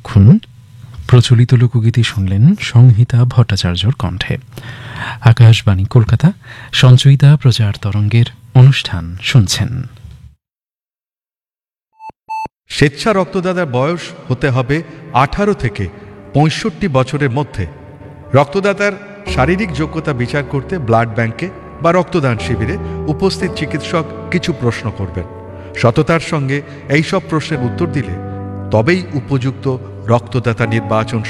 এতক্ষণ প্রচলিত লোকগীতি শুনলেন সংহিতা ভট্টাচার্যর কণ্ঠে। আকাশবাণী কলকাতা সঞ্চয়িতা প্রচার তরঙ্গের অনুষ্ঠান শুনছেন। স্বেচ্ছা রক্তদাতার বয়স হতে হবে 18 থেকে 65 বছরের মধ্যে। রক্তদাতার শারীরিক যোগ্যতা বিচার করতে ব্লাড ব্যাংকে বা রক্তদান শিবিরে উপস্থিত চিকিৎসক কিছু প্রশ্ন করবেন। সততার সঙ্গে এই সব প্রশ্নের উত্তর দিলে তবেই উপযুক্ত রক্তদাতা নির্বাচন